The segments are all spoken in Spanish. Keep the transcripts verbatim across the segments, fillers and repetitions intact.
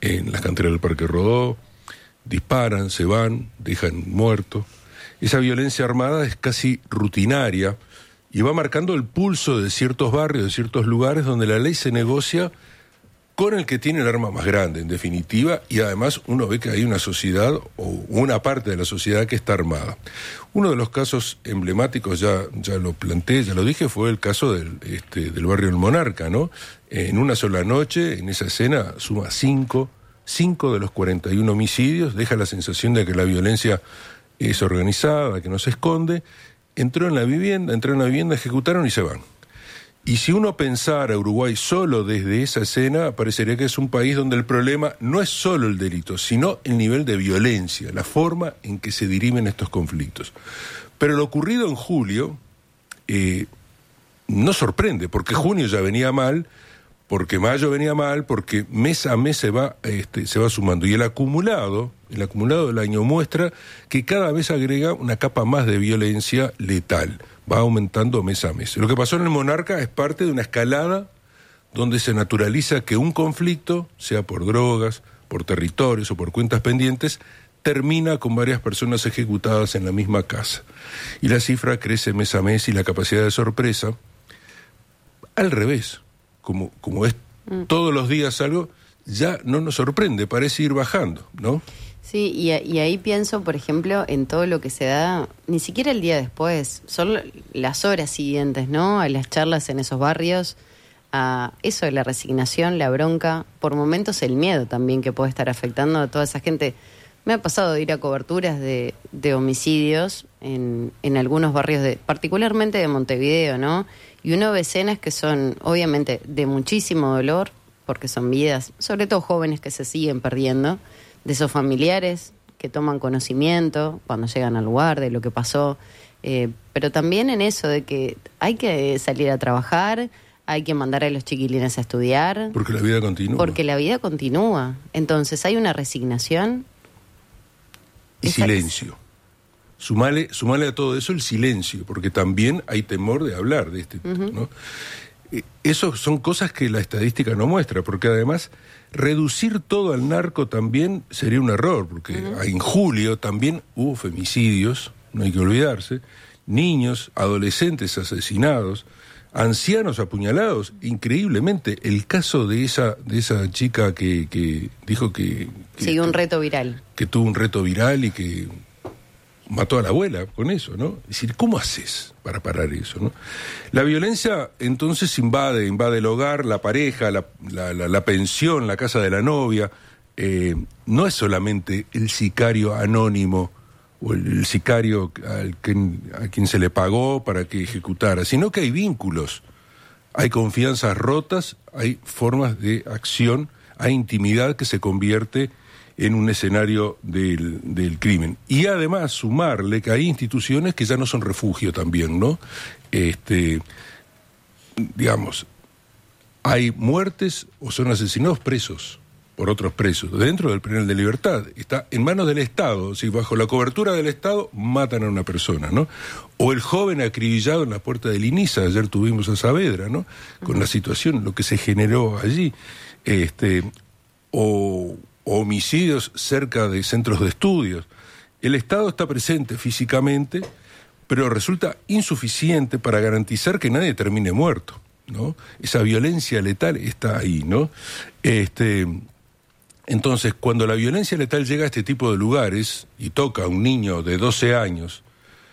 en las canteras del Parque Rodó, disparan, se van, dejan muertos. Esa violencia armada es casi rutinaria y va marcando el pulso de ciertos barrios, de ciertos lugares donde la ley se negocia con el que tiene el arma más grande, en definitiva, y además uno ve que hay una sociedad o una parte de la sociedad que está armada. Uno de los casos emblemáticos, ya, ya lo planteé, ya lo dije, fue el caso del, este, del barrio El Monarca, ¿no? En una sola noche, en esa escena, suma cinco, cinco de los cuarenta y uno homicidios, deja la sensación de que la violencia es organizada, que no se esconde. Entró en la vivienda, entró en la vivienda, ejecutaron y se van. Y si uno pensara Uruguay solo desde esa escena, parecería que es un país donde el problema no es solo el delito, sino el nivel de violencia, la forma en que se dirimen estos conflictos. Pero lo ocurrido en julio eh, no sorprende, porque junio ya venía mal, porque mayo venía mal, porque mes a mes se va, este, se va sumando. Y el acumulado, el acumulado del año muestra que cada vez agrega una capa más de violencia letal. Va aumentando mes a mes. Lo que pasó en el Monarca es parte de una escalada donde se naturaliza que un conflicto, sea por drogas, por territorios o por cuentas pendientes, termina con varias personas ejecutadas en la misma casa. Y la cifra crece mes a mes y la capacidad de sorpresa, al revés, como, como es mm. todos los días algo, ya no nos sorprende, parece ir bajando, ¿no? Sí, y, y ahí pienso, por ejemplo, en todo lo que se da, ni siquiera el día después, son las horas siguientes, ¿no? A las charlas en esos barrios, a eso de la resignación, la bronca, por momentos el miedo también que puede estar afectando a toda esa gente. Me ha pasado de ir a coberturas de, de homicidios en, en algunos barrios, de, particularmente de Montevideo, ¿no? Y uno ve escenas que son, obviamente, de muchísimo dolor, porque son vidas, sobre todo jóvenes que se siguen perdiendo, de esos familiares que toman conocimiento cuando llegan al lugar de lo que pasó, eh, pero también en eso de que hay que salir a trabajar, hay que mandar a los chiquilines a estudiar. Porque la vida continúa. Porque la vida continúa. Entonces hay una resignación. Y Esa silencio. Es... Sumale, sumale a todo eso el silencio, porque también hay temor de hablar de este tema, uh-huh. ¿no? Eso son cosas que la estadística no muestra, porque además reducir todo al narco también sería un error, porque uh-huh. en julio también hubo femicidios, no hay que olvidarse, niños, adolescentes asesinados, ancianos apuñalados. Increíblemente, el caso de esa de esa chica que, que dijo que... que Siguió un reto viral. Que tuvo un reto viral y que mató a la abuela con eso, ¿no? Es decir, ¿cómo haces para parar eso, no? La violencia entonces invade, invade el hogar, la pareja, la, la, la, la pensión, la casa de la novia. Eh, no es solamente el sicario anónimo o el, el sicario al que, a quien se le pagó para que ejecutara, sino que hay vínculos, hay confianzas rotas, hay formas de acción, hay intimidad que se convierte en un escenario del, del crimen. Y además sumarle que hay instituciones que ya no son refugio también, ¿no? Este, digamos, hay muertes o son asesinados presos por otros presos, dentro del penal de libertad. Está en manos del Estado, si bajo la cobertura del Estado matan a una persona, ¿no? O el joven acribillado en la puerta del INISA, ayer tuvimos a Saavedra, ¿no? Con la situación, lo que se generó allí. Este, o... homicidios cerca de centros de estudios. El Estado está presente físicamente, pero resulta insuficiente para garantizar que nadie termine muerto, ¿no? Esa violencia letal está ahí, ¿no? Este, entonces, cuando la violencia letal llega a este tipo de lugares y toca a un niño de doce años,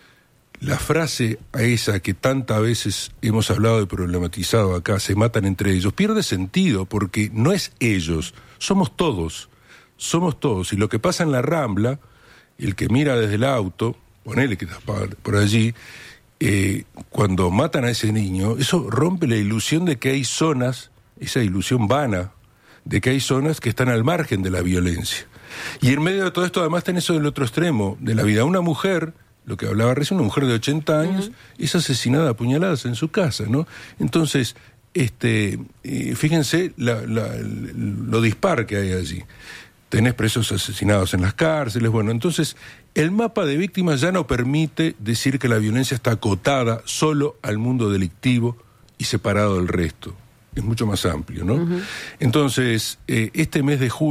la frase a esa que tantas veces hemos hablado y problematizado acá, se matan entre ellos, pierde sentido, porque no es ellos, somos todos. Somos todos, y lo que pasa en la Rambla, el que mira desde el auto, ponele que está por allí, eh, cuando matan a ese niño, eso rompe la ilusión de que hay zonas, esa ilusión vana, de que hay zonas que están al margen de la violencia. Y en medio de todo esto además tenés eso del otro extremo de la vida. Una mujer, lo que hablaba recién, una mujer de ochenta años, uh-huh. es asesinada a puñaladas en su casa, ¿no? Entonces, este, eh, fíjense la, la, lo dispar que hay allí. Tenés presos asesinados en las cárceles, bueno, entonces el mapa de víctimas ya no permite decir que la violencia está acotada solo al mundo delictivo y separado del resto. Es mucho más amplio, ¿no? Uh-huh. Entonces, eh, este mes de julio